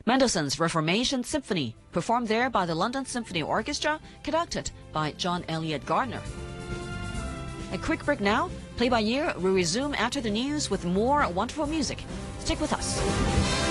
Mendelssohn's Reformation Symphony, performed there by the London Symphony Orchestra, conducted by John Elliott Gardner. A quick break now. Play by ear will resume after the news with more wonderful music. Stick with us.